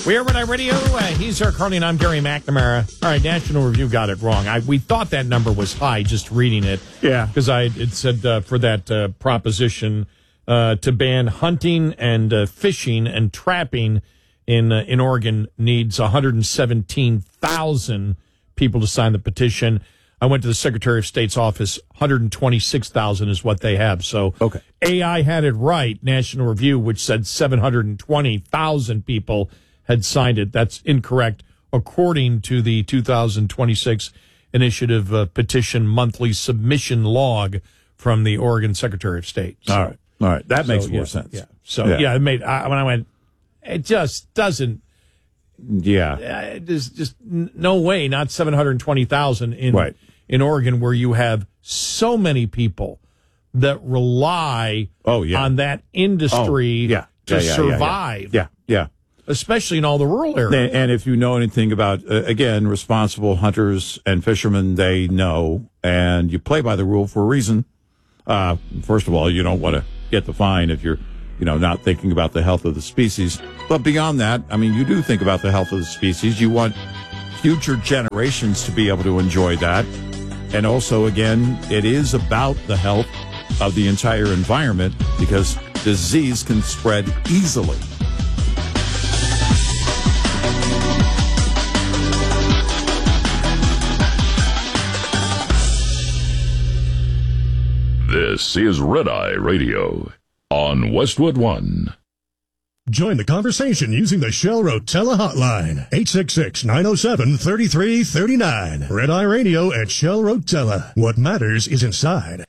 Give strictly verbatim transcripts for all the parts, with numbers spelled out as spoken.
We are Red Eye Radio. Uh, he's our Carly, and I'm Gary McNamara. All right, National Review got it wrong. I, we thought that number was high just reading it. Yeah. Because I it said uh, for that uh, proposition uh, to ban hunting and uh, fishing and trapping in uh, in Oregon needs one hundred seventeen thousand people to sign the petition. I went to the Secretary of State's office. one hundred twenty-six thousand is what they have. So okay. A I had it right, National Review, which said seven hundred twenty thousand people had signed it. That's incorrect, according to the two thousand twenty-six Initiative uh, Petition Monthly Submission Log from the Oregon Secretary of State. So, all right. All right. That makes so, more yeah, sense. Yeah. So, yeah, yeah it made, I, when I went, it just doesn't. Yeah. Uh, there's just no way, not seven hundred twenty thousand in, right. in Oregon, where you have so many people that rely oh, yeah. on that industry oh, yeah. to yeah, yeah, survive. Yeah, yeah. yeah. Especially in all the rural areas. And if you know anything about, uh, again, responsible hunters and fishermen, they know, and you play by the rule for a reason. Uh, first of all, you don't want to get the fine if you're, you know, not thinking about the health of the species. But beyond that, I mean, you do think about the health of the species. You want future generations to be able to enjoy that. And also, again, it is about the health of the entire environment because disease can spread easily. This is Red Eye Radio on Westwood One. Join the conversation using the Shell Rotella hotline, eight six six, nine oh seven, three three three nine. Red Eye Radio at Shell Rotella. What matters is inside.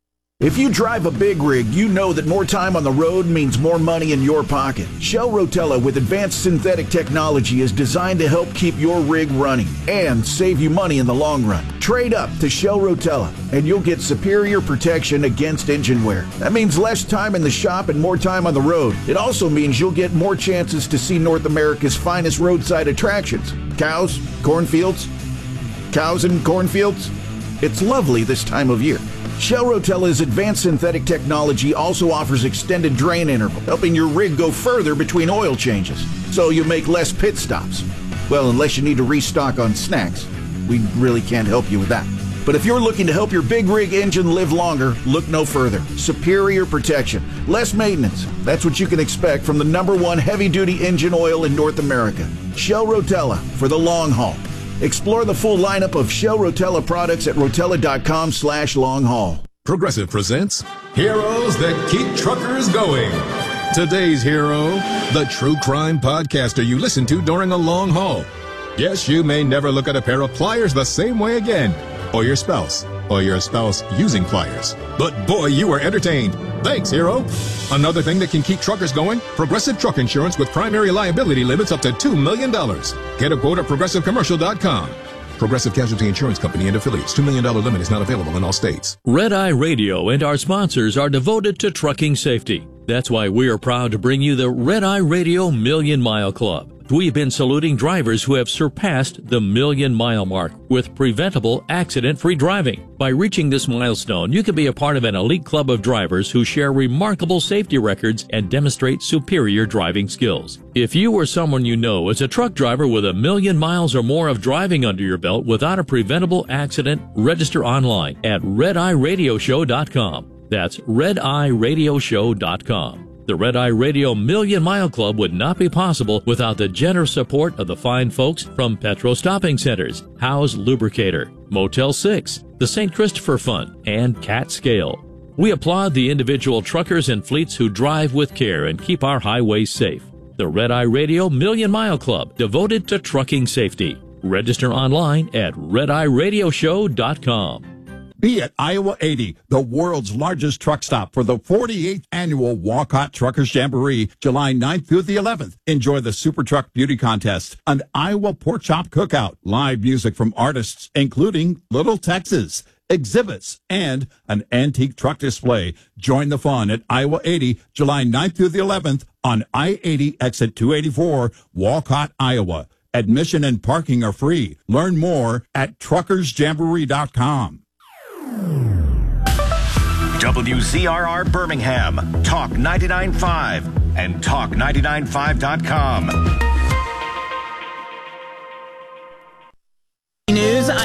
If you drive a big rig, you know that more time on the road means more money in your pocket. Shell Rotella with advanced synthetic technology is designed to help keep your rig running and save you money in the long run. Trade up to Shell Rotella and you'll get superior protection against engine wear. That means less time in the shop and more time on the road. It also means you'll get more chances to see North America's finest roadside attractions. Cows, cornfields, cows and cornfields. It's lovely this time of year. Shell Rotella's advanced synthetic technology also offers extended drain interval, helping your rig go further between oil changes, so you make less pit stops. Well, unless you need to restock on snacks. We really can't help you with that. But if you're looking to help your big rig engine live longer, look no further. Superior protection, less maintenance. That's what you can expect from the number one heavy-duty engine oil in North America. Shell Rotella for the long haul. Explore the full lineup of Shell Rotella products at rotella.com slash long haul. Progressive presents Heroes That Keep Truckers Going. Today's hero, the true crime podcaster you listen to during a long haul. Yes, you may never look at a pair of pliers the same way again, or your spouse, or your spouse using pliers. But boy, you were entertained. Thanks, hero. Another thing that can keep truckers going, Progressive Truck Insurance with primary liability limits up to two million dollars. Get a quote at progressive commercial dot com. Progressive Casualty Insurance Company and affiliates. two million dollars limit is not available in all states. Red Eye Radio and our sponsors are devoted to trucking safety. That's why we are proud to bring you the Red Eye Radio Million Mile Club. We've been saluting drivers who have surpassed the million mile mark with preventable accident-free driving. By reaching this milestone, you can be a part of an elite club of drivers who share remarkable safety records and demonstrate superior driving skills. If you or someone you know is a truck driver with a million miles or more of driving under your belt without a preventable accident, register online at red eye radio show dot com. That's red eye radio show dot com. The Red Eye Radio Million Mile Club would not be possible without the generous support of the fine folks from Petro Stopping Centers, Howe's Lubricator, Motel six, the Saint Christopher Fund, and Cat Scale. We applaud the individual truckers and fleets who drive with care and keep our highways safe. The Red Eye Radio Million Mile Club, devoted to trucking safety. Register online at red eye radio show dot com. Be at Iowa eighty, the world's largest truck stop for the forty-eighth annual Walcott Truckers Jamboree, July ninth through the eleventh. Enjoy the Super Truck Beauty Contest, an Iowa Pork Chop Cookout, live music from artists including Little Texas, exhibits, and an antique truck display. Join the fun at Iowa eighty, July ninth through the eleventh on I eighty exit two eighty-four, Walcott, Iowa. Admission and parking are free. Learn more at truckers jamboree dot com. W Z R R Birmingham, Talk ninety-nine point five, and talk ninety-nine point five dot com.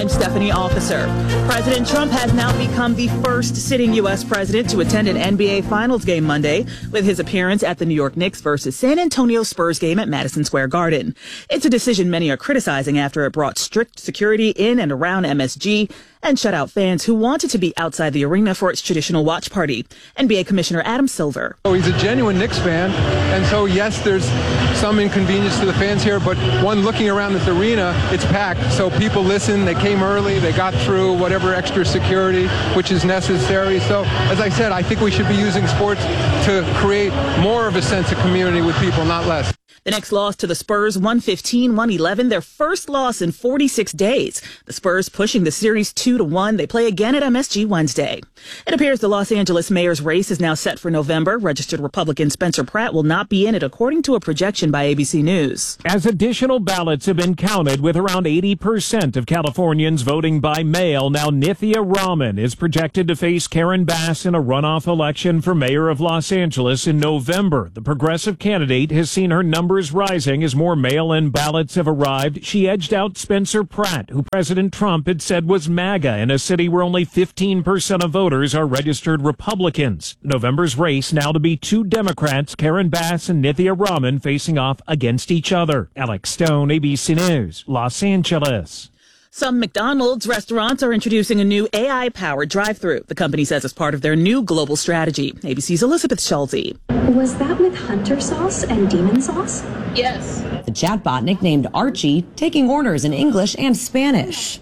I'm Stephanie Officer. President Trump has now become the first sitting U S president to attend an N B A Finals game Monday with his appearance at the New York Knicks versus San Antonio Spurs game at Madison Square Garden. It's a decision many are criticizing after it brought strict security in and around M S G and shut out fans who wanted to be outside the arena for its traditional watch party. N B A Commissioner Adam Silver. Oh, he's a genuine Knicks fan, and so yes, there's some inconvenience to the fans here, but one looking around this arena, it's packed, so people listen, they came early, they got through whatever extra security which is necessary. So as I said, I think we should be using sports to create more of a sense of community with people, not less. The Knicks lost to the Spurs one fifteen one eleven, their first loss in forty-six days. The Spurs pushing the series two to one. They play again at M S G Wednesday. It appears the Los Angeles mayor's race is now set for November. Registered Republican Spencer Pratt will not be in it, according to a projection by A B C News. As additional ballots have been counted, with around eighty percent of Californians voting by mail, now Nithya Raman is projected to face Karen Bass in a runoff election for mayor of Los Angeles in November. The progressive candidate has seen her numbers rising as more mail-in ballots have arrived. She edged out Spencer Pratt, who President Trump had said was MAGA in a city where only fifteen percent of voters are registered Republicans. November's race now to be two Democrats, Karen Bass and Nithya Raman, facing off against each other. Alex Stone, A B C News, Los Angeles. Some McDonald's restaurants are introducing a new A I-powered drive-thru. The company says as part of their new global strategy. A B C's Elizabeth Schulte. Was that with hunter sauce and demon sauce? Yes. The chatbot nicknamed Archie, taking orders in English and Spanish.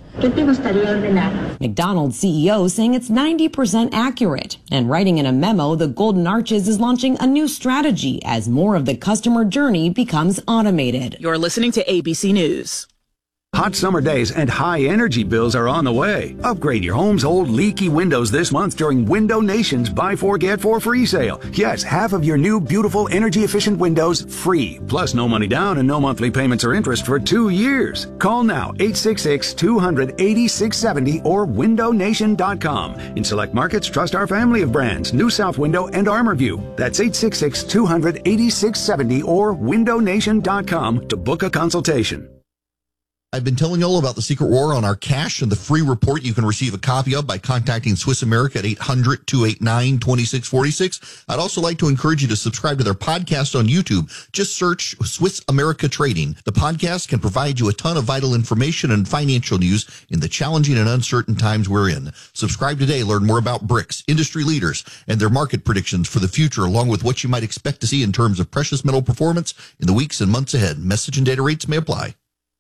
McDonald's C E O saying it's ninety percent accurate. And writing in a memo, the Golden Arches is launching a new strategy as more of the customer journey becomes automated. You're listening to A B C News. Hot summer days and high energy bills are on the way. Upgrade your home's old leaky windows this month during Window Nation's Buy Four Get Four free sale. Yes, half of your new beautiful energy efficient windows free. Plus no money down and no monthly payments or interest for two years. Call now eight six six, two hundred, eighty-six seventy or window nation dot com. In select markets, trust our family of brands, New South Window and ArmorView. That's eight six six, two hundred, eighty-six seventy or window nation dot com to book a consultation. I've been telling you all about the Secret War on our cash and the free report you can receive a copy of by contacting Swiss America at eight hundred, two eight nine, two six four six. I'd also like to encourage you to subscribe to their podcast on YouTube. Just search Swiss America Trading. The podcast can provide you a ton of vital information and financial news in the challenging and uncertain times we're in. Subscribe today. Learn more about BRICS, industry leaders, and their market predictions for the future, along with what you might expect to see in terms of precious metal performance in the weeks and months ahead. Message and data rates may apply.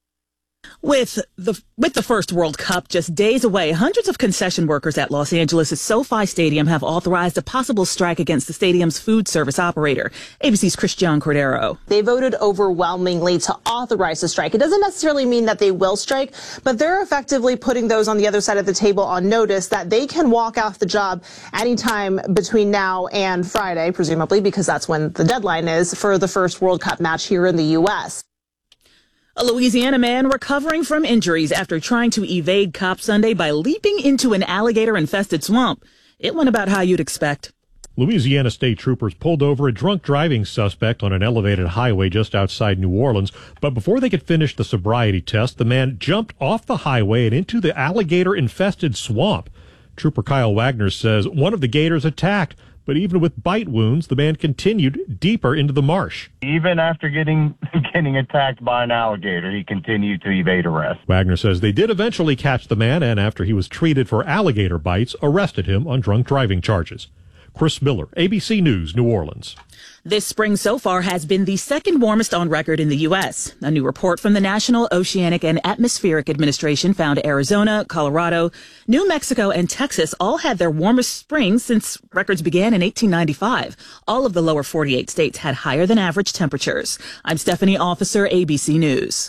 With the with the first World Cup just days away, hundreds of concession workers at Los Angeles' SoFi Stadium have authorized a possible strike against the stadium's food service operator. A B C's Christian Cordero. They voted overwhelmingly to authorize the strike. It doesn't necessarily mean that they will strike, but they're effectively putting those on the other side of the table on notice that they can walk off the job anytime between now and Friday, presumably, because that's when the deadline is for the first World Cup match here in the U S A Louisiana man recovering from injuries after trying to evade cops Sunday by leaping into an alligator-infested swamp. It went about how you'd expect. Louisiana state troopers pulled over a drunk driving suspect on an elevated highway just outside New Orleans. But before they could finish the sobriety test, the man jumped off the highway and into the alligator-infested swamp. Trooper Kyle Wagner says one of the gators attacked. But even with bite wounds, the man continued deeper into the marsh. Even after getting getting attacked by an alligator, he continued to evade arrest. Wagner says they did eventually catch the man, and after he was treated for alligator bites, arrested him on drunk driving charges. Chris Miller, A B C News, New Orleans. This spring so far has been the second warmest on record in the U S. A new report from the National Oceanic and Atmospheric Administration found Arizona, Colorado, New Mexico, and Texas all had their warmest springs since records began in eighteen ninety-five. All of the lower forty-eight states had higher than average temperatures. I'm Stephanie Officer, A B C News.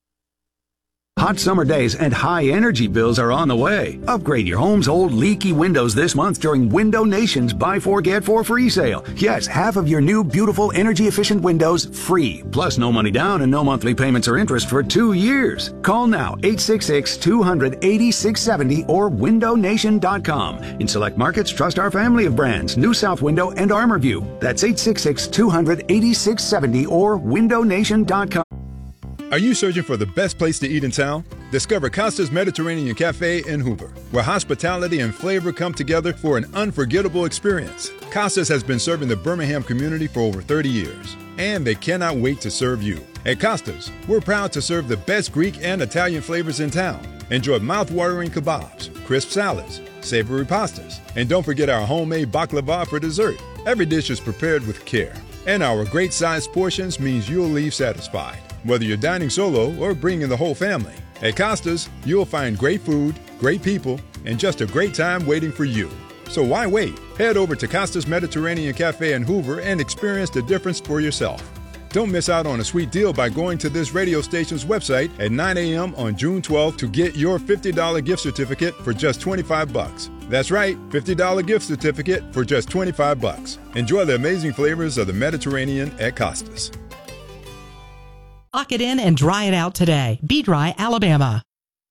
Hot summer days and high energy bills are on the way. Upgrade your home's old leaky windows this month during Window Nation's Buy Four Get Four free sale. Yes, half of your new beautiful energy efficient windows free. Plus no money down and no monthly payments or interest for two years. Call now eight six six, two hundred, eighty-six seventy or window nation dot com. In select markets, trust our family of brands, New South Window and ArmorView. That's eight six six, two hundred, eighty-six seventy or window nation dot com. Are you searching for the best place to eat in town? Discover Costa's Mediterranean Cafe in Hoover, where hospitality and flavor come together for an unforgettable experience. Costa's has been serving the Birmingham community for over thirty years, and they cannot wait to serve you. At Costa's, we're proud to serve the best Greek and Italian flavors in town. Enjoy mouth-watering kebabs, crisp salads, savory pastas, and don't forget our homemade baklava for dessert. Every dish is prepared with care, and our great-sized portions means you'll leave satisfied, whether you're dining solo or bringing the whole family. At Costa's, you'll find great food, great people, and just a great time waiting for you. So why wait? Head over to Costa's Mediterranean Cafe in Hoover and experience the difference for yourself. Don't miss out on a sweet deal by going to this radio station's website at nine a.m. on June twelfth to get your fifty dollars gift certificate for just twenty-five bucks. That's right, fifty dollars gift certificate for just twenty-five bucks. Enjoy the amazing flavors of the Mediterranean at Costa's. Lock it in and dry it out today. Be Dry, Alabama.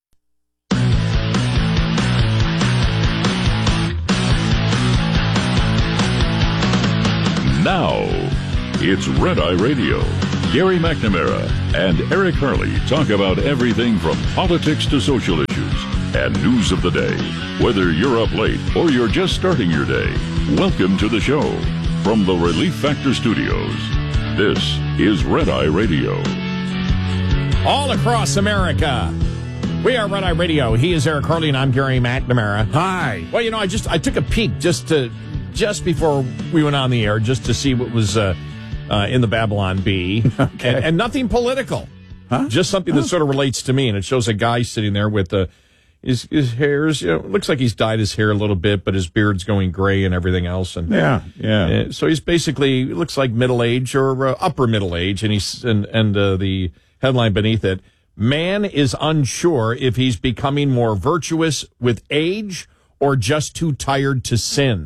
Now, it's Red Eye Radio. Gary McNamara and Eric Hurley talk about everything from politics to social issues and news of the day. Whether you're up late or you're just starting your day, welcome to the show. From the Relief Factor Studios, this is Red Eye Radio. All across America, we are Red Eye Radio. He is Eric Hurley, and I'm Gary McNamara. Hi. Well, you know, I just I took a peek just to just before we went on the air, just to see what was uh, uh, in the Babylon Bee, okay. and, and nothing political, huh? Just something that huh? sort of relates to me, and it shows a guy sitting there with uh, his his hair's, you know, looks like he's dyed his hair a little bit, but his beard's going gray and everything else, and yeah, yeah. Uh, so he's basically looks like middle age or uh, upper middle age, and he's and and uh, the headline beneath it: man is unsure if he's becoming more virtuous with age or just too tired to sin.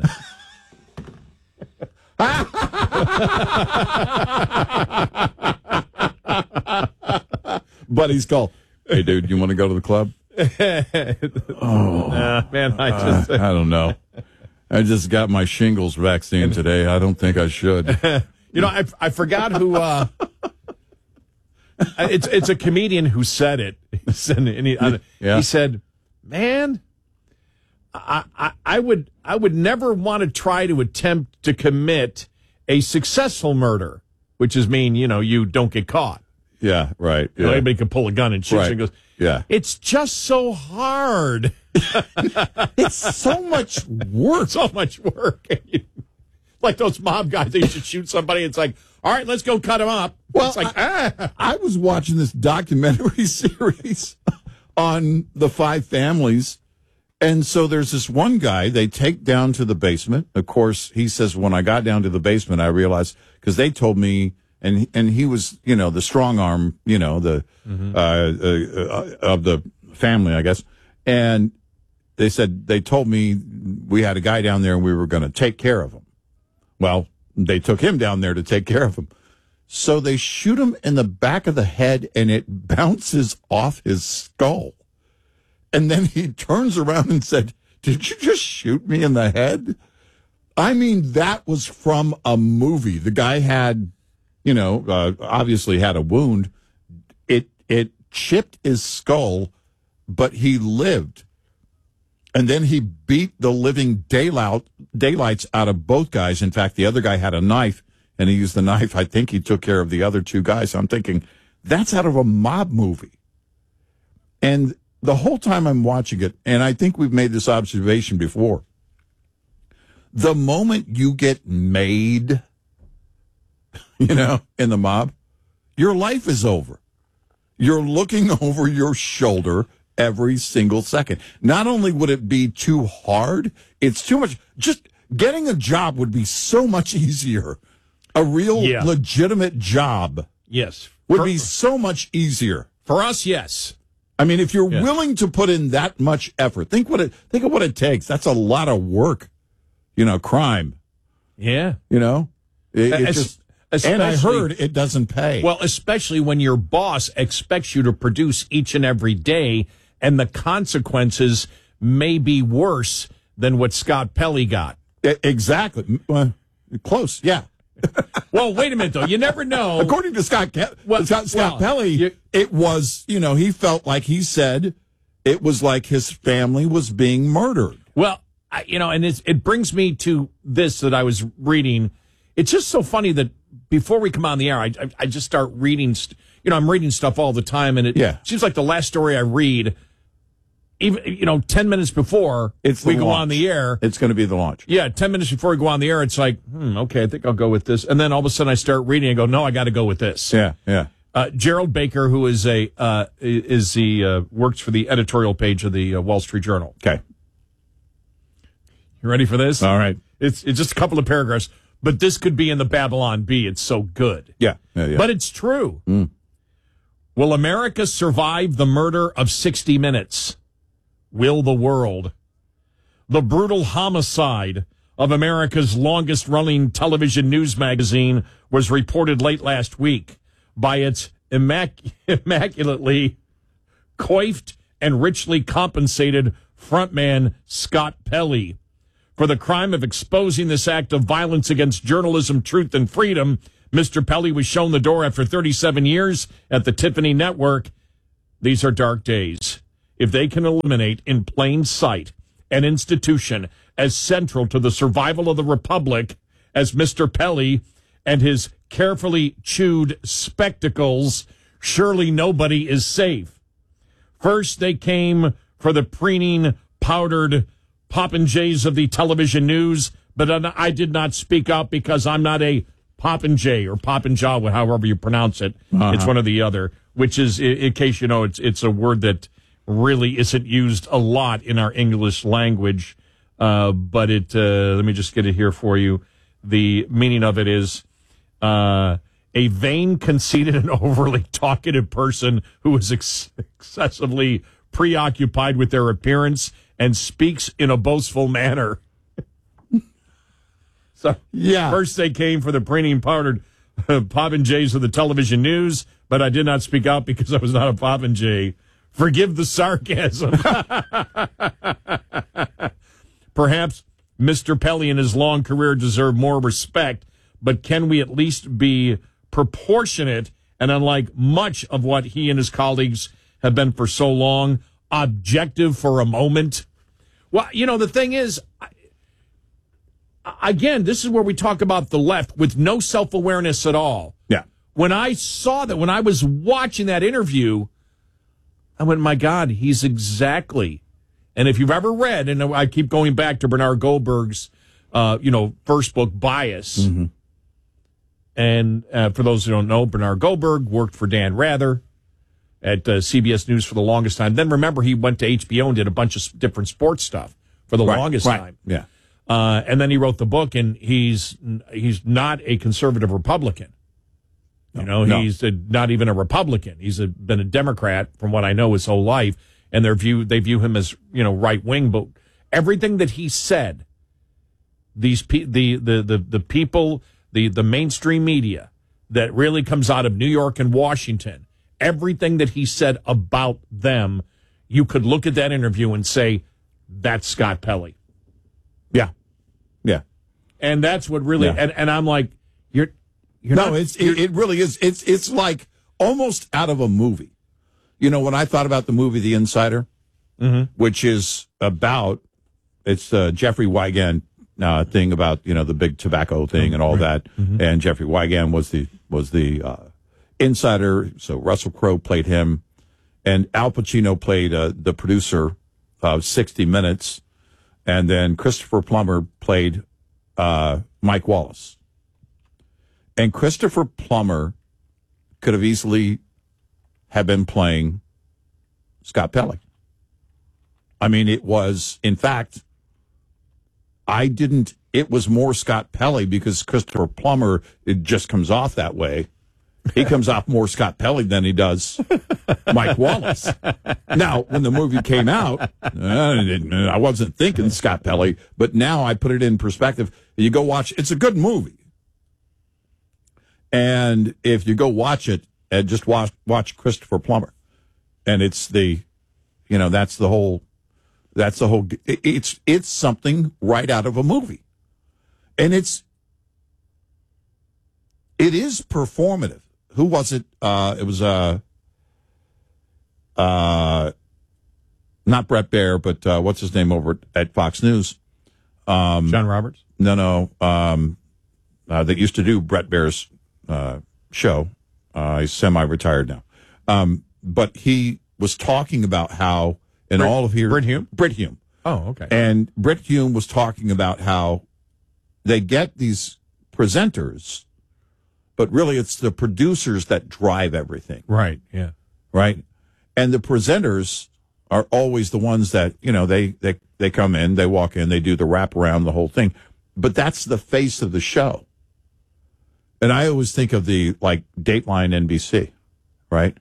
Buddy's call. Hey, dude, you want to go to the club? oh, nah, man, I just uh, I don't know. I just got my shingles vaccine today. I don't think I should. You know, I I forgot who. Uh, it's it's a comedian who said it. He said, and he, yeah. he said, "Man, I, I I would I would never want to try to attempt to commit a successful murder, which is mean you know you don't get caught. Yeah, right. You know, yeah. anybody can pull a gun and shoot. Right. And goes, yeah, it's just so hard. It's so much work. So much work. Like those mob guys, they used to shoot somebody. It's like, all right, let's go cut him up. Well, it's like, I, ah. I was watching this documentary series on the five families. And so there's this one guy they take down to the basement. Of course, he says, when I got down to the basement, I realized, because they told me, and and he was, you know, the strong arm, you know, the mm-hmm. uh, uh, of the family, I guess. And they said, they told me we had a guy down there and we were going to take care of him. Well, they took him down there to take care of him. So they shoot him in the back of the head and it bounces off his skull. And then he turns around and said, did you just shoot me in the head? I mean, that was from a movie. The guy had, you know, uh, obviously had a wound. It it chipped his skull, but he lived. And then he beat the living daylight, daylights out of both guys. In fact, the other guy had a knife, and he used the knife. I think he took care of the other two guys. I'm thinking, that's out of a mob movie. And the whole time I'm watching it, and I think we've made this observation before, the moment you get made, you know, in the mob, your life is over. You're looking over your shoulder every single second. Not only would it be too hard, it's too much. Just getting a job would be so much easier. A real yeah. legitimate job. Yes. Would for, be so much easier. For us, yes. I mean, if you're yeah. willing to put in that much effort, think what it think of what it takes. That's a lot of work. You know, crime. Yeah. You know? It, it As, just and I heard it doesn't pay. Well, especially when your boss expects you to produce each and every day, and the consequences may be worse than what Scott Pelley got. Exactly. Uh, close, yeah. Well, wait a minute, though. You never know. According to Scott, Ke- Well, Scott, Scott well, Pelley, you- it was, you know, he felt like he said it was like his family was being murdered. Well, I, you know, and it's, it brings me to this that I was reading. It's just so funny that before we come on the air, I, I, I just start reading, st- you know, I'm reading stuff all the time, and it Yeah. seems like the last story I read, even, you know, ten minutes before It's we the go launch. on the air. It's going to be the launch. Yeah, ten minutes before we go on the air, it's like, hmm, okay, I think I'll go with this. And then all of a sudden I start reading and go, no, I got to go with this. Yeah, yeah. Uh, Gerald Baker, who is a uh, is the uh, works for the editorial page of the uh, Wall Street Journal. Okay. You ready for this? All right. It's it's just a couple of paragraphs, but this could be in the Babylon Bee. It's so good. Yeah, yeah, yeah. But it's true. Mm. Will America survive the murder of sixty minutes? Will the world? The brutal homicide of America's longest-running television news magazine was reported late last week by its immac- immaculately coiffed and richly compensated frontman Scott Pelley. For the crime of exposing this act of violence against journalism, truth, and freedom, Mister Pelley was shown the door after thirty-seven years at the Tiffany Network. These are dark days. If they can eliminate in plain sight an institution as central to the survival of the Republic as Mister Pelley and his carefully chewed spectacles, surely nobody is safe. First, they came for the preening, powdered popinjays of the television news, but I did not speak out because I'm not a popinjay or popinjaw, however you pronounce it. Uh-huh. It's one or the other, which is, in case you know, it's it's a word that really isn't used a lot in our English language. Uh, but it, uh, let me just get it here for you. The meaning of it is uh, a vain, conceited, and overly talkative person who is ex- excessively preoccupied with their appearance and speaks in a boastful manner. So, yeah. First they came for the preening powdered uh, popinjays of the television news, but I did not speak out because I was not a popinjay. Forgive the sarcasm. Perhaps Mister Pelley in his long career deserved more respect, but can we at least be proportionate and, unlike much of what he and his colleagues have been for so long, objective for a moment? Well, you know, the thing is, again, this is where we talk about the left with no self-awareness at all. Yeah. When I saw that, when I was watching that interview, I went, my God, he's exactly. And if you've ever read, and I keep going back to Bernard Goldberg's, uh, you know, first book, Bias. Mm-hmm. And uh, for those who don't know, Bernard Goldberg worked for Dan Rather at uh, C B S News for the longest time. Then remember, he went to H B O and did a bunch of different sports stuff for the Right, longest right. time. Yeah. Uh, and then he wrote the book, and he's he's not a conservative Republican. You know, no. he's a, not even a Republican. He's a, been a Democrat, from what I know, his whole life, and they view they view him as, you know, right wing. But everything that he said, these pe- the, the the the people, the the mainstream media that really comes out of New York and Washington, everything that he said about them, you could look at that interview and say, that's Scott Pelley. Yeah. Yeah. And that's what really, Yeah. and, and I'm like, you're, you're no, not, it's it, it really is. It's it's like almost out of a movie. You know, when I thought about the movie The Insider, mm-hmm. which is about it's uh, Jeffrey Wigand uh, thing about, you know, the big tobacco thing and all right. that, Mm-hmm. and Jeffrey Wigand was the was the uh, insider. So Russell Crowe played him, and Al Pacino played uh, the producer of sixty minutes, and then Christopher Plummer played uh, Mike Wallace. And Christopher Plummer could have easily have been playing Scott Pelley. I mean, it was, in fact, I didn't, it was more Scott Pelley because Christopher Plummer, it just comes off that way. He comes off more Scott Pelley than he does Mike Wallace. Now, when the movie came out, I wasn't thinking Scott Pelley, but now I put it in perspective. You go watch, it's a good movie. And if you go watch it, and just watch watch Christopher Plummer, and it's the, you know, that's the whole, that's the whole. It's it's something right out of a movie, and it's it is performative. Who was it? Uh, it was uh, uh, not Brett Baer, but uh, what's his name over at Fox News? Um, John Roberts? No, no. Um, uh, that used to do Brett Baer's uh, show. Uh, he's semi-retired now. Um, but he was talking about how in Brit, all of here... Brit Hume? Brit Hume. Oh, okay. And Brit Hume was talking about how they get these presenters, but really it's the producers that drive everything. Right, yeah. Right? And the presenters are always the ones that, you know, they, they, they come in, they walk in, they do the wraparound, the whole thing. But that's the face of the show. And I always think of the, like, Dateline N B C, right?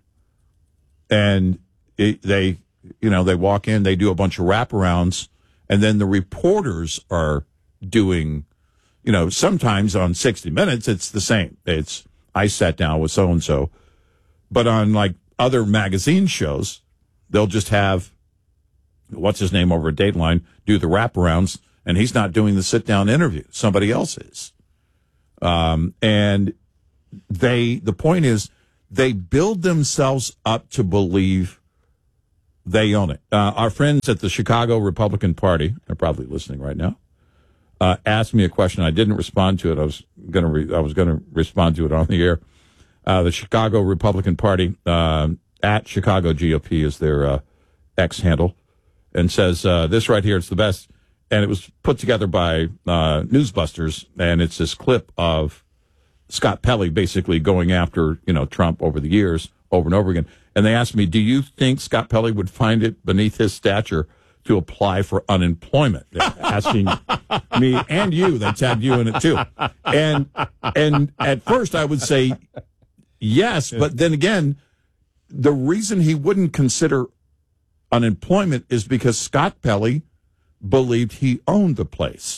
And it, they, you know, they walk in, they do a bunch of wraparounds, and then the reporters are doing, you know, sometimes on sixty minutes, it's the same. It's, I sat down with so-and-so. But on, like, other magazine shows, they'll just have, what's his name over at Dateline, do the wraparounds, and he's not doing the sit-down interview. Somebody else is. Um, and they, the point is, they build themselves up to believe they own it. Uh, our friends at the Chicago Republican Party, they're probably listening right now, uh, asked me a question. I didn't respond to it. I was going to, re- I was going to respond to it on the air. Uh, the Chicago Republican Party, uh, at Chicago G O P is their, uh, X handle, and says, uh, this right here, it's the best. And it was put together by, uh, Newsbusters. And it's this clip of Scott Pelley basically going after, you know, Trump over the years, over and over again. And they asked me, do you think Scott Pelley would find it beneath his stature to apply for unemployment? They're asking me and you. They tagged you in it too. And and at first I would say yes, but then again, the reason he wouldn't consider unemployment is because Scott Pelley believed he owned the place.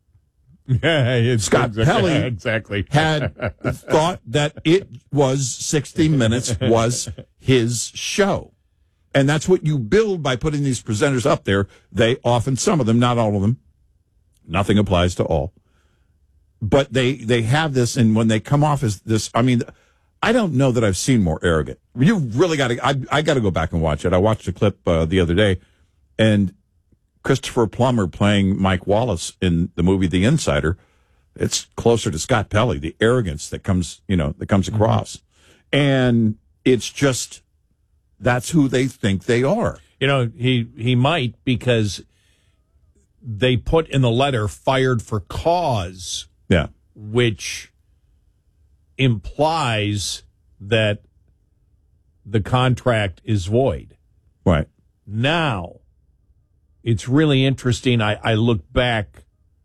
Yeah, Scott exactly, Pelley yeah, exactly. had thought that it was sixty minutes was his show. And that's what you build by putting these presenters up there. They often, some of them, not all of them, nothing applies to all. But they, they have this, and when they come off as this, I mean, I don't know that I've seen more arrogant. You really got to, I, I got to go back and watch it. I watched a clip uh, the other day, and Christopher Plummer playing Mike Wallace in the movie The Insider, it's closer to Scott Pelley, the arrogance that comes, you know, that comes across. Mm-hmm. And it's just, that's who they think they are. You know, he, he might, because they put in the letter fired for cause. Yeah. Which implies that the contract is void. Right. Now, it's really interesting. I, I look back,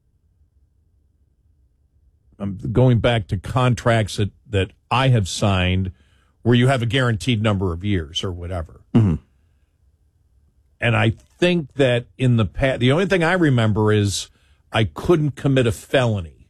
I'm going back to contracts that, that I have signed where you have a guaranteed number of years or whatever. Mm-hmm. And I think that in the past, the only thing I remember is I couldn't commit a felony.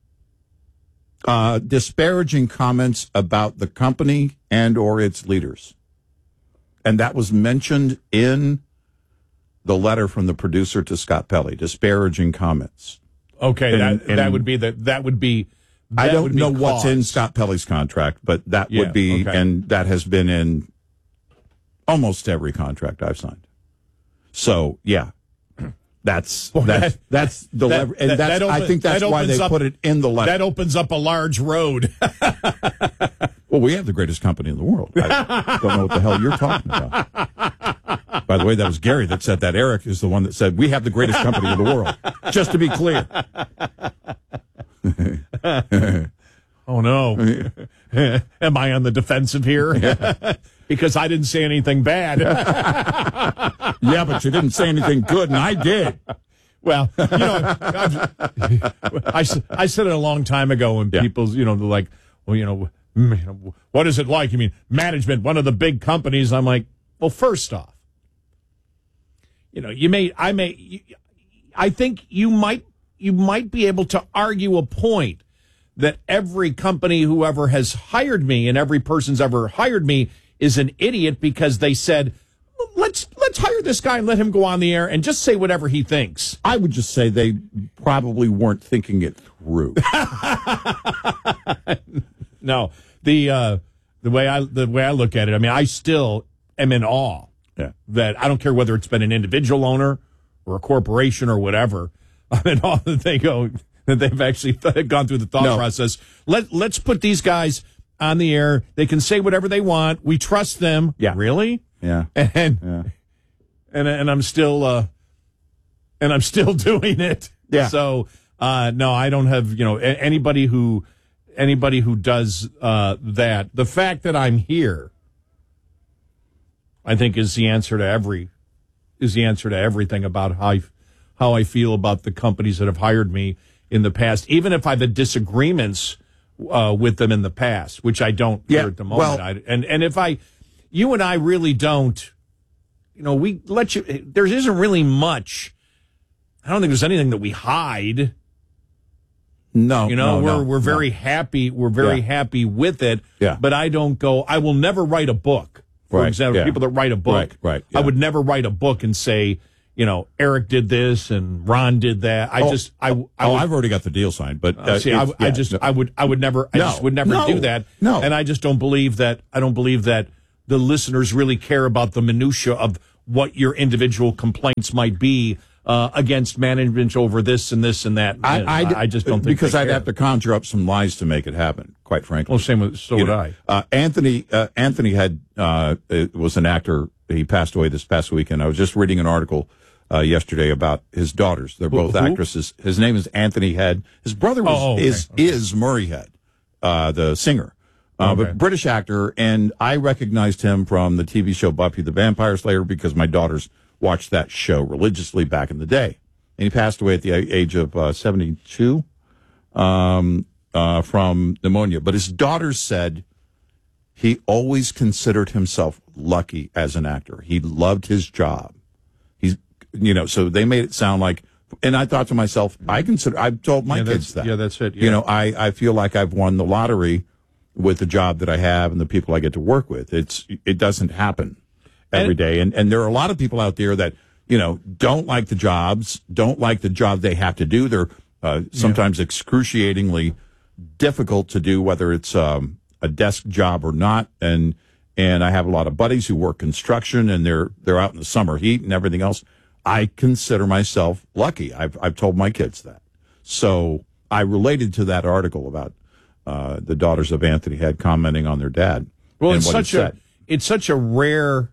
Uh, disparaging comments about the company and or its leaders. And that was mentioned in the letter from the producer to Scott Pelley, disparaging comments. Okay, and, that and that would be the that would be. That I don't would be know cause. what's in Scott Pelley's contract, but that Yeah, would be, okay. and that has been in almost every contract I've signed. So yeah, that's Boy, that's that- that's the that- lever, and that- that's that open- I think that's that why they opens up- put it in the letter. That opens up a large road. Well, we have the greatest company in the world. I don't know what the hell you're talking about. By the way, that was Gary that said that. Eric is the one that said, we have the greatest company in the world. Just to be clear. Oh, no. Am I on the defensive here? Because I didn't say anything bad. Yeah, but you didn't say anything good, and I did. Well, you know, I've, I, I said it a long time ago when Yeah. people's, you know, they're like, well, you know, mm, you know, what is it like? You mean management, one of the big companies? I'm like, well, first off, you know, you may, I may, you, I think you might, you might be able to argue a point that every company who ever has hired me and every person's ever hired me is an idiot because they said, let's let's hire this guy and let him go on the air and just say whatever he thinks. I would just say they probably weren't thinking it through. no. The uh, the way I the way I look at it, I mean, I still am in awe yeah. that I don't care whether it's been an individual owner or a corporation or whatever. I'm in awe that they go that they've actually th- gone through the thought no. process. Let let's put these guys on the air. They can say whatever they want. We trust them. Yeah. Really? Yeah. And yeah. and and I'm still uh, and I'm still doing it. Yeah. So uh, no, I don't have you know a- anybody who anybody who does uh, that. The fact that I'm here, I think, is the answer to every is the answer to everything about how I, how I feel about the companies that have hired me in the past, even if I've had disagreements uh, with them in the past, which I don't Yeah, here at the moment. well- I, and and if I, you and I really don't, you know, we let you. There isn't really much. I don't think there's anything that we hide. No, You know, no, we're no, we're very no. happy. We're very Yeah. happy with it. Yeah. But I don't go. I will never write a book. For Right, example, yeah. people that write a book, Right, right, I yeah. would never write a book and say, you know, Eric did this and Ron did that. I Oh, just, I, I oh, would, I've already got the deal signed, but uh, uh, see, I, it's- I yeah, just, no. I would, I would never, I No, just would never no, do that. no. And I just don't believe that. I don't believe that the listeners really care about the minutia of what your individual complaints might be uh, against management over this and this and that. I, And I, I just don't think because they I'd care. have to conjure up some lies to make it happen. Quite frankly, Well, same with so You would know, I. Uh, Anthony uh, Anthony had uh, it was an actor. He passed away this past weekend. I was just reading an article uh, yesterday about his daughters. They're both Who- who? actresses. His name is Anthony Head. His brother was, Oh, okay, is okay. is Murray Head, uh, the singer, uh, Okay. but British actor. And I recognized him from the T V show Buffy the Vampire Slayer because my daughters watched that show religiously back in the day. And he passed away at the age of uh, seventy-two um, uh, from pneumonia. But his daughters said he always considered himself lucky as an actor. He loved his job. He's, you know, so they made it sound like, and I thought to myself, I consider, I've told my Yeah, kids that's- that. yeah, that's it, You yeah. know, I, I feel like I've won the lottery with the job that I have and the people I get to work with. It's, it doesn't happen every And- day. And, and there are a lot of people out there that, you know, don't like the jobs, don't like the job they have to do. They're uh, sometimes excruciatingly difficult to do, whether it's um, a desk job or not. And and I have a lot of buddies who work construction, and they're they're out in the summer heat and everything else. I consider myself lucky. I've I've told my kids that. So I related to that article about uh, the daughters of Anthony Head commenting on their dad. Well, and it's what he such a said. it's such a rare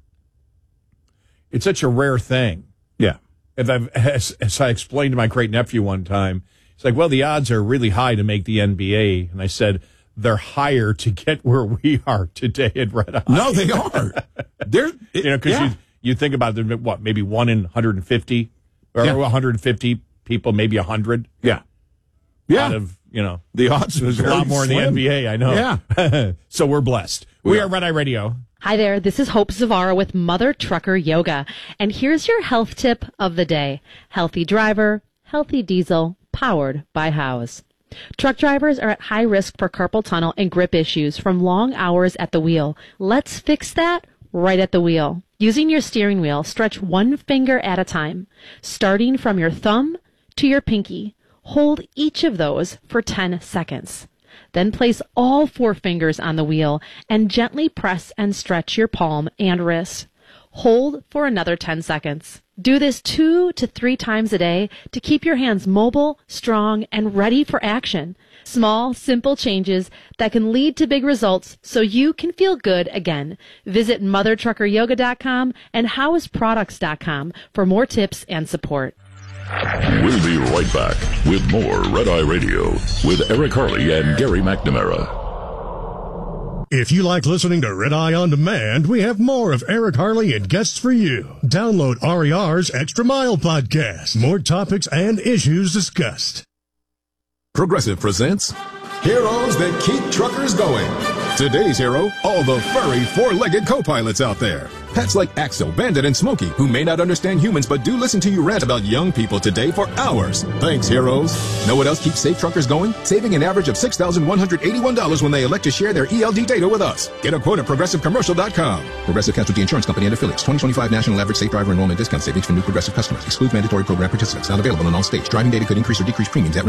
it's such a rare thing. Yeah. If I've, as, as I explained to my great nephew one time, it's like, well, the odds are really high to make the N B A, and I said they're higher to get where we are today at Red Eye. No, they are. They're you know because yeah. you you think about it, what maybe one in one hundred fifty or Yeah. one hundred fifty people, maybe one hundred. Yeah. Yeah. Out of you know The odds are there's a very lot more in the slim. N B A. I know. Yeah. So we're blessed. We, We are are. Red Eye Radio. Hi there, this is Hope Zavara with Mother Trucker Yoga. And here's your health tip of the day. Healthy driver, healthy diesel, powered by Howes. Truck drivers are at high risk for carpal tunnel and grip issues from long hours at the wheel. Let's fix that right at the wheel. Using your steering wheel, stretch one finger at a time, starting from your thumb to your pinky. Hold each of those for ten seconds. Then place all four fingers on the wheel and gently press and stretch your palm and wrist. Hold for another ten seconds. Do this two to three times a day to keep your hands mobile, strong, and ready for action. Small, simple changes that can lead to big results so you can feel good again. Visit mother trucker yoga dot com and howes products dot com for more tips and support. We'll be right back with more Red Eye Radio with Eric Harley and Gary McNamara. If you like listening to Red Eye On Demand, we have more of Eric Harley and guests for you. Download R E R's Extra Mile podcast. More topics and issues discussed. Progressive presents Heroes That Keep Truckers Going. Today's hero, all the furry four-legged co-pilots out there. Pets like Axel, Bandit, and Smokey, who may not understand humans but do listen to you rant about young people today for hours. Thanks, heroes. Know what else keeps safe truckers going? Saving an average of six thousand one hundred eighty-one dollars when they elect to share their E L D data with us. Get a quote at progressive commercial dot com. Progressive Casualty Insurance Company and affiliates. twenty twenty-five National Average Safe Driver Enrollment Discount Savings for new Progressive customers. Excludes mandatory program participants. Not available in all states. Driving data could increase or decrease premiums at renewal.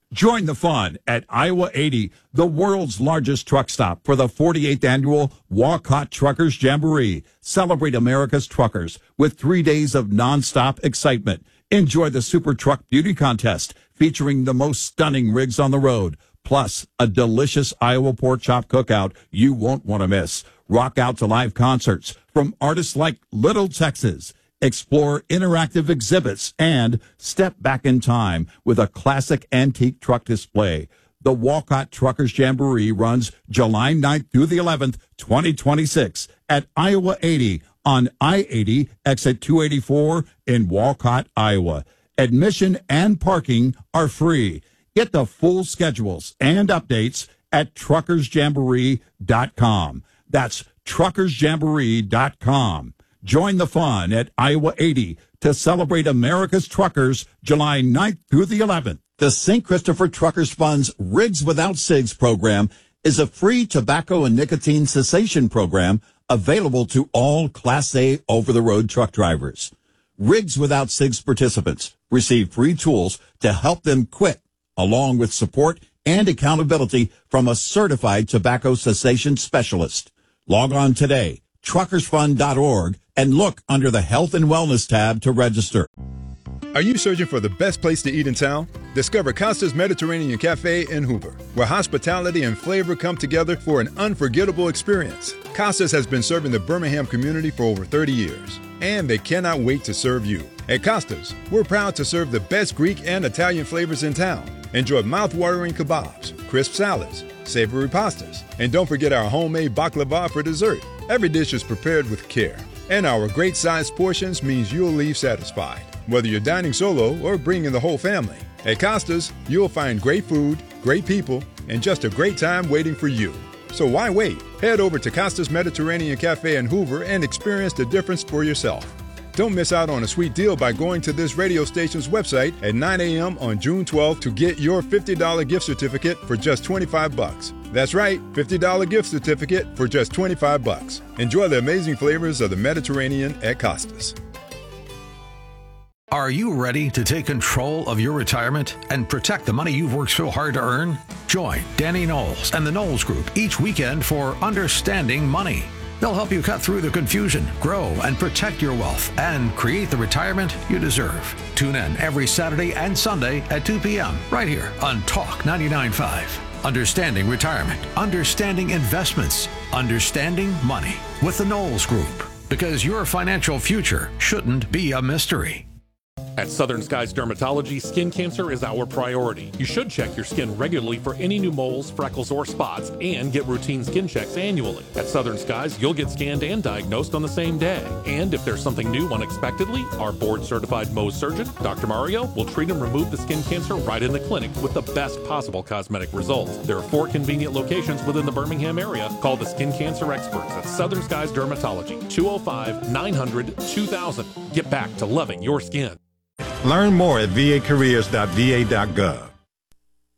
Join the fun at Iowa eighty, the world's largest truck stop for the forty-eighth annual Walcott Truckers Jamboree. Celebrate America's truckers with three days of nonstop excitement. Enjoy the Super Truck Beauty Contest featuring the most stunning rigs on the road, plus a delicious Iowa pork chop cookout you won't want to miss. Rock out to live concerts from artists like Little Texas. Explore interactive exhibits and step back in time with a classic antique truck display. The Walcott Truckers Jamboree runs July ninth through the eleventh, twenty twenty-six at Iowa eighty on I eighty exit two eighty-four in Walcott, Iowa. Admission and parking are free. Get the full schedules and updates at truckers jamboree dot com. That's truckers jamboree dot com. Join the fun at Iowa eighty to celebrate America's truckers July ninth through the eleventh. The Saint Christopher Truckers Fund's Rigs Without Cigs program is a free tobacco and nicotine cessation program available to all Class A over-the-road truck drivers. Rigs Without Cigs participants receive free tools to help them quit, along with support and accountability from a certified tobacco cessation specialist. Log on today, truckers fund dot org, and look under the Health and Wellness tab to register. Are you searching for the best place to eat in town? Discover Costa's Mediterranean Cafe in Hoover, where hospitality and flavor come together for an unforgettable experience. Costa's has been serving the Birmingham community for over thirty years, and they cannot wait to serve you. At Costa's, we're proud to serve the best Greek and Italian flavors in town. Enjoy mouth-watering kebabs, crisp salads, savory pastas, and don't forget our homemade baklava for dessert. Every dish is prepared with care, and our great-sized portions means you'll leave satisfied, whether you're dining solo or bringing the whole family. At Costa's, you'll find great food, great people, and just a great time waiting for you. So why wait? Head over to Costa's Mediterranean Cafe in Hoover and experience the difference for yourself. Don't miss out on a sweet deal by going to this radio station's website at nine a.m. on June twelfth to get your fifty dollars gift certificate for just twenty-five bucks. That's right, fifty dollars gift certificate for just twenty-five bucks. Enjoy the amazing flavors of the Mediterranean at Costa's. Are you ready to take control of your retirement and protect the money you've worked so hard to earn? Join Danny Knowles and the Knowles Group each weekend for Understanding Money. They'll help you cut through the confusion, grow and protect your wealth, and create the retirement you deserve. Tune in every Saturday and Sunday at two p.m. right here on Talk ninety-nine point five. Understanding Retirement, Understanding Investments, Understanding Money with the Knowles Group. Because your financial future shouldn't be a mystery. At Southern Skies Dermatology, skin cancer is our priority. You should check your skin regularly for any new moles, freckles, or spots, and get routine skin checks annually. At Southern Skies, you'll get scanned and diagnosed on the same day. And if there's something new unexpectedly, our board-certified Mohs surgeon, Doctor Mario, will treat and remove the skin cancer right in the clinic with the best possible cosmetic results. There are four convenient locations within the Birmingham area. Call the skin cancer experts at Southern Skies Dermatology, two oh five, nine hundred, two thousand. Get back to loving your skin. Learn more at v a careers dot v a dot gov.